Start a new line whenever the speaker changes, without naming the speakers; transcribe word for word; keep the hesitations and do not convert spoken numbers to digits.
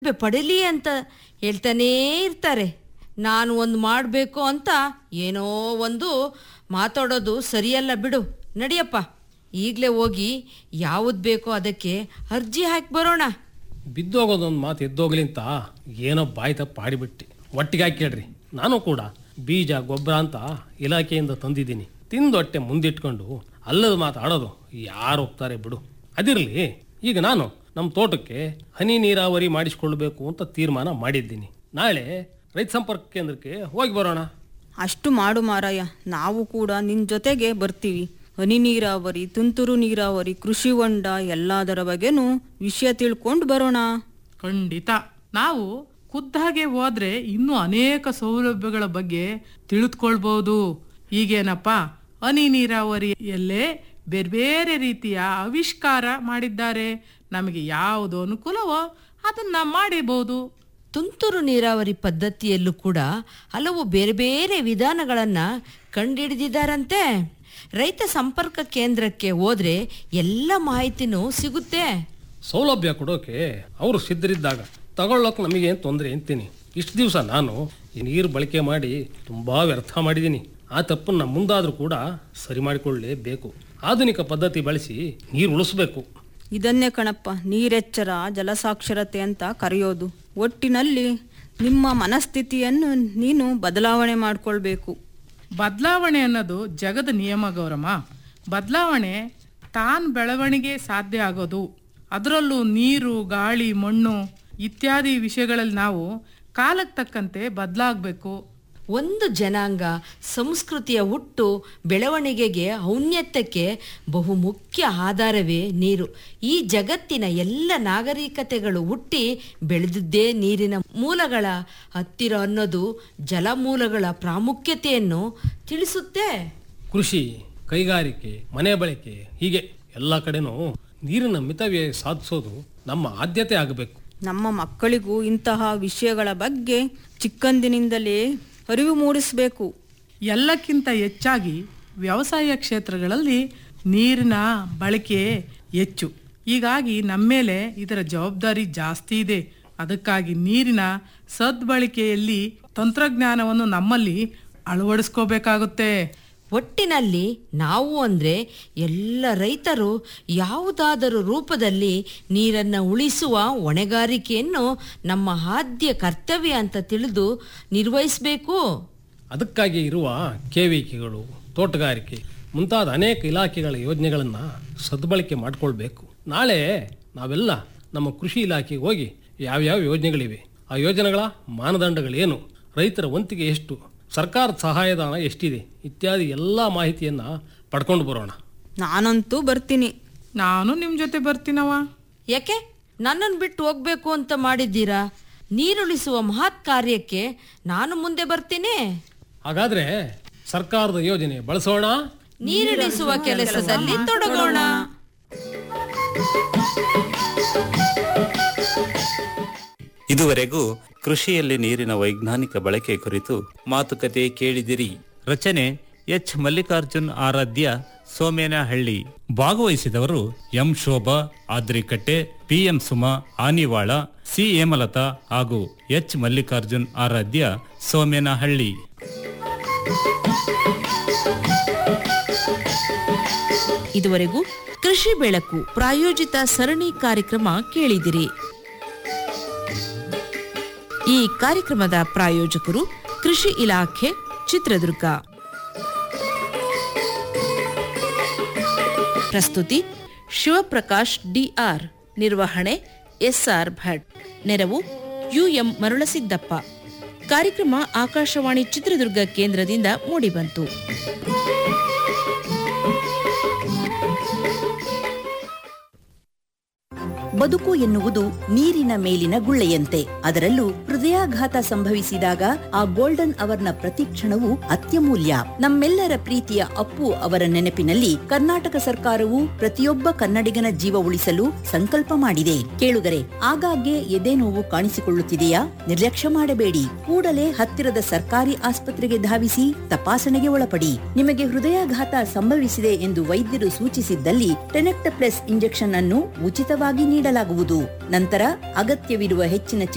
ಪಡೀಲಿ ಅಂತ ಹೇಳ್ತಾನೇ ಇರ್ತಾರೆ. ನಾನು ಒಂದು ಮಾಡಬೇಕು ಅಂತ ಏನೋ ಒಂದು ಮಾತಾಡೋದು ಸರಿಯಲ್ಲ ಬಿಡು. ನಡಿಯಪ್ಪ, ಈಗಲೇ ಹೋಗಿ ಯಾವುದು ಬೇಕೋ ಅದಕ್ಕೆ ಅರ್ಜಿ ಹಾಕಿ ಬರೋಣ.
ಬಿದ್ದೋಗೋದೊಂದು ಮಾತು ಎದ್ದೋಗ್ಲಿ ಅಂತ ಏನೋ ಬಾಯಿ ತಪ್ಪ ಆಡಿಬಿಟ್ಟು ಒಟ್ಟಿಗೆ ಹಾಕಿ ಕೇಳ್ರಿ. ನಾನು ಕೂಡ ಬೀಜ ಗೊಬ್ಬರ ಅಂತ ಇಲಾಖೆಯಿಂದ ತಂದಿದ್ದೀನಿ. ತಿಂದೊಟ್ಟೆ ಮುಂದಿಟ್ಕೊಂಡು ಅಲ್ಲದ ಮಾತು ಆಡೋದು ಯಾರು ಹೋಗ್ತಾರೆ ಬಿಡು. ಅದಿರಲಿ, ಈಗ ನಾನು ನಮ್ಮ ತೋಟಕ್ಕೆ ಹನಿ ನೀರಾವರಿ ಮಾಡಿಸ್ಕೊಳ್ಬೇಕು ಅಂತ ತೀರ್ಮಾನ ಮಾಡಿದ್ದೀನಿ. ನಾಳೆ ರೈತ ಸಂಪರ್ಕ ಕೇಂದ್ರಕ್ಕೆ ಹೋಗಿ ಬರೋಣ.
ಅಷ್ಟು ಮಾಡು ಮಾರಾಯ, ನಾವು ಕೂಡ ನಿನ್ನ ಜೊತೆಗೆ ಬರ್ತೀವಿ. ಹನಿ ನೀರಾವರಿ, ತುಂತುರು ನೀರಾವರಿ, ಕೃಷಿ ಹೊಂಡ ಎಲ್ಲದರ ಬಗ್ಗೆನೂ ವಿಷಯ ತಿಳ್ಕೊಂಡು ಬರೋಣ.
ಖಂಡಿತ. ನಾವು ಖುದ್ದಾಗೆ ಹೋದ್ರೆ ಇನ್ನೂ ಅನೇಕ ಸೌಲಭ್ಯಗಳ ಬಗ್ಗೆ ತಿಳಿದುಕೊಳ್ಬಹುದು. ಈಗೇನಪ್ಪ, ಹನಿ ನೀರಾವರಿಯಲ್ಲೇ ಬೇರೆ ಬೇರೆ ರೀತಿಯ ಆವಿಷ್ಕಾರ ಮಾಡಿದ್ದಾರೆ. ನಮಗೆ ಯಾವುದು ಅನುಕೂಲವೋ ಅದನ್ನ ಮಾಡಬಹುದು.
ತುಂತುರು ನೀರಾವರಿ ಪದ್ಧತಿಯಲ್ಲೂ ಕೂಡ ಹಲವು ಬೇರೆ ಬೇರೆ ವಿಧಾನಗಳನ್ನು ಕಂಡುಹಿಡಿದಿದ್ದಾರಂತೆ. ರೈತ ಸಂಪರ್ಕ ಕೇಂದ್ರಕ್ಕೆ ಹೋದ್ರೆ ಎಲ್ಲ ಮಾಹಿತಿನೂ ಸಿಗುತ್ತೆ.
ಸೌಲಭ್ಯ ಕೊಡೋಕೆ ಅವರು ಸಿದ್ಧರಿದ್ದಾಗ ತಗೊಳ್ಳೋಕೆ ನಮಗೇನು ತೊಂದರೆ ಅಂತೀನಿ. ಇಷ್ಟು ದಿವಸ ನಾನು ಈ ನೀರು ಬಳಕೆ ಮಾಡಿ ತುಂಬ ವ್ಯರ್ಥ ಮಾಡಿದ್ದೀನಿ. ಆ ತಪ್ಪನ್ನು ಮುಂದಾದರೂ ಕೂಡ ಸರಿ ಮಾಡಿಕೊಳ್ಳಲೇಬೇಕು. ಆಧುನಿಕ ಪದ್ಧತಿ ಬಳಸಿ ನೀರು ಉಳಿಸ್ಬೇಕು.
ಇದನ್ನೇ ಕಣಪ್ಪ ನೀರೆಚ್ಚರ ಜಲಸಾಕ್ಷರತೆ ಅಂತ ಕರೆಯೋದು. ಒಟ್ಟಿನಲ್ಲಿ ನಿಮ್ಮ ಮನಸ್ಥಿತಿಯನ್ನು ನೀನು ಬದಲಾವಣೆ ಮಾಡಿಕೊಳ್ಬೇಕು.
ಬದಲಾವಣೆ ಅನ್ನೋದು ಜಗದ ನಿಯಮ ಗೌರಮ್ಮ. ಬದಲಾವಣೆ ತಾನ್ ಬೆಳವಣಿಗೆ ಸಾಧ್ಯ ಆಗೋದು. ಅದರಲ್ಲೂ ನೀರು, ಗಾಳಿ, ಮಣ್ಣು ಇತ್ಯಾದಿ ವಿಷಯಗಳಲ್ಲಿ ನಾವು ಕಾಲಕ್ಕೆ ತಕ್ಕಂತೆ ಬದಲಾಗಬೇಕು.
ಒಂದು ಜನಾಂಗ ಸಂಸ್ಕೃತಿಯ ಹುಟ್ಟು ಬೆಳವಣಿಗೆಗೆ ಔನ್ನತ್ಯಕ್ಕೆ ಬಹುಮುಖ್ಯ ಆಧಾರವೇ ನೀರು. ಈ ಜಗತ್ತಿನ ಎಲ್ಲ ನಾಗರಿಕತೆಗಳು ಹುಟ್ಟಿ ಬೆಳೆದಿದ್ದೇ ನೀರಿನ ಮೂಲಗಳ ಹತ್ತಿರ ಅನ್ನೋದು ಜಲಮೂಲಗಳ ಪ್ರಾಮುಖ್ಯತೆಯನ್ನು ತಿಳಿಸುತ್ತೆ.
ಕೃಷಿ, ಕೈಗಾರಿಕೆ, ಮನೆ ಬಳಕೆ ಹೀಗೆ ಎಲ್ಲ ಕಡೆನೂ ನೀರಿನ ಮಿತವ್ಯಯ ಸಾಧಿಸೋದು ನಮ್ಮ ಆದ್ಯತೆ ಆಗಬೇಕು.
ನಮ್ಮ ಮಕ್ಕಳಿಗೂ ಇಂತಹ ವಿಷಯಗಳ ಬಗ್ಗೆ ಚಿಕ್ಕಂದಿನಿಂದಲೇ ಅರಿವು ಮೂಡಿಸಬೇಕು.
ಎಲ್ಲಕ್ಕಿಂತ ಹೆಚ್ಚಾಗಿ ವ್ಯವಸಾಯ ಕ್ಷೇತ್ರಗಳಲ್ಲಿ ನೀರಿನ ಬಳಕೆ ಹೆಚ್ಚು. ಹೀಗಾಗಿ ನಮ್ಮ ಮೇಲೆ ಇದರ ಜವಾಬ್ದಾರಿ ಜಾಸ್ತಿ ಇದೆ. ಅದಕ್ಕಾಗಿ ನೀರಿನ ಸದ್ಬಳಕೆಯಲ್ಲಿ ತಂತ್ರಜ್ಞಾನವನ್ನು ನಮ್ಮಲ್ಲಿ ಅಳವಡಿಸ್ಕೋಬೇಕಾಗುತ್ತೆ.
ಒಟ್ಟಿನಲ್ಲಿ ನಾವು ಅಂದರೆ ಎಲ್ಲ ರೈತರು ಯಾವುದಾದರೂ ರೂಪದಲ್ಲಿ ನೀರನ್ನು ಉಳಿಸುವ ಹೊಣೆಗಾರಿಕೆಯನ್ನು ನಮ್ಮ ಆದ್ಯ ಕರ್ತವ್ಯ ಅಂತ ತಿಳಿದು ನಿರ್ವಹಿಸಬೇಕು.
ಅದಕ್ಕಾಗಿ ಇರುವ ಕೆವಿಕೆಗಳು, ತೋಟಗಾರಿಕೆ ಮುಂತಾದ ಅನೇಕ ಇಲಾಖೆಗಳ ಯೋಜನೆಗಳನ್ನು ಸದ್ಬಳಕೆ ಮಾಡಿಕೊಳ್ಬೇಕು. ನಾಳೆ ನಾವೆಲ್ಲ ನಮ್ಮ ಕೃಷಿ ಇಲಾಖೆಗೆ ಹೋಗಿ ಯಾವ್ಯಾವ ಯೋಜನೆಗಳಿವೆ, ಆ ಯೋಜನೆಗಳ ಮಾನದಂಡಗಳೇನು, ರೈತರ ವಂತಿಗೆ ಎಷ್ಟು, ಸರ್ಕಾರದ ಸಹಾಯಧನ ಎಷ್ಟಿದೆ ಇತ್ಯಾದಿ ಎಲ್ಲ ಮಾಹಿತಿಯನ್ನು ಪಡ್ಕೊಂಡು ಬರೋಣ.
ನಾನಂತೂ ಬರ್ತೀನಿ.
ನಾನು ನಿಮ್ಮ ಜೊತೆ ಬರ್ತೀನವ.
ಯಾಕೆ ನನ್ನನ್ನು ಬಿಟ್ಟು ಹೋಗ್ಬೇಕು ಅಂತ ಮಾಡಿದ್ದೀರಾ? ನೀರುಳಿಸುವ ಮಹತ್ ಕಾರ್ಯಕ್ಕೆ ನಾನು ಮುಂದೆ ಬರ್ತೀನಿ.
ಹಾಗಾದ್ರೆ ಸರ್ಕಾರದ ಯೋಜನೆ ಬಳಸೋಣ,
ನೀರುಳಿಸುವ ಕೆಲಸದಲ್ಲಿ ತೊಡಗೋಣ.
ಇದುವರೆಗೂ ಕೃಷಿಯಲ್ಲಿ ನೀರಿನ ವೈಜ್ಞಾನಿಕ ಬಳಕೆ ಕುರಿತು ಮಾತುಕತೆ ಕೇಳಿದಿರಿ.
ರಚನೆ ಎಚ್ ಮಲ್ಲಿಕಾರ್ಜುನ್ ಆರಾಧ್ಯ, Somenahalli. ಭಾಗವಹಿಸಿದವರು M Shobha, Adrikatte, PM Suma, Anivala, C Hemalatha ಹಾಗೂ ಎಚ್ ಮಲ್ಲಿಕಾರ್ಜುನ್ ಆರಾಧ್ಯ, ಸೋಮೇನಹಳ್ಳಿ.
ಇದುವರೆಗೂ ಕೃಷಿ ಬೆಳಕು ಪ್ರಾಯೋಜಿತ ಸರಣಿ ಕಾರ್ಯಕ್ರಮ ಕೇಳಿದಿರಿ. ಈ ಕಾರ್ಯಕ್ರಮದ ಪ್ರಾಯೋಜಕರು ಕೃಷಿ ಇಲಾಖೆ, ಚಿತ್ರದುರ್ಗ. ಪ್ರಸ್ತುತಿ ಶಿವಪ್ರಕಾಶ್ ಡಿಆರ್, ನಿರ್ವಹಣೆ ಎಸ್ಆರ್ ಭಟ್, ನೆರವು ಯುಎಂ ಮರುಳಸಿದ್ದಪ್ಪ. ಕಾರ್ಯಕ್ರಮ ಆಕಾಶವಾಣಿ ಚಿತ್ರದುರ್ಗ ಕೇಂದ್ರದಿಂದ ಮೂಡಿಬಂತು.
ಬದುಕು ಎನ್ನುವುದು ನೀರಿನ ಮೇಲಿನ ಗುಳ್ಳೆಯಂತೆ. ಅದರಲ್ಲೂ ಹೃದಯಾಘಾತ ಸಂಭವಿಸಿದಾಗ ಆ ಗೋಲ್ಡನ್ ಅವರ್ನ ಪ್ರತಿಕ್ಷಣವು ಅತ್ಯಮೂಲ್ಯ. ನಮ್ಮೆಲ್ಲರ ಪ್ರೀತಿಯ ಅಪ್ಪು ಅವರ ನೆನಪಿನಲ್ಲಿ ಕರ್ನಾಟಕ ಸರ್ಕಾರವು ಪ್ರತಿಯೊಬ್ಬ ಕನ್ನಡಿಗನ ಜೀವ ಉಳಿಸಲು ಸಂಕಲ್ಪ ಮಾಡಿದೆ. ಕೇಳುಗರೆ, ಆಗಾಗ್ಗೆ ಎದೆ ನೋವು ಕಾಣಿಸಿಕೊಳ್ಳುತ್ತಿದೆಯಾ? ನಿರ್ಲಕ್ಷ್ಯ ಮಾಡಬೇಡಿ. ಕೂಡಲೇ ಹತ್ತಿರದ ಸರ್ಕಾರಿ ಆಸ್ಪತ್ರೆಗೆ ಧಾವಿಸಿ ತಪಾಸಣೆಗೆ ಒಳಪಡಿ. ನಿಮಗೆ ಹೃದಯಾಘಾತ ಸಂಭವಿಸಿದೆ ಎಂದು ವೈದ್ಯರು ಸೂಚಿಸಿದ್ದಲ್ಲಿ ಟೆನೆಕ್ಟಪ್ಲೆಸ್ ಇಂಜೆಕ್ಷನ್ ಅನ್ನು ಉಚಿತವಾಗಿ ನೀಡಲಾಗುವುದು. ನಂತರ ಅಗತ್ಯವಿರುವ ಹೆಚ್ಚಿನ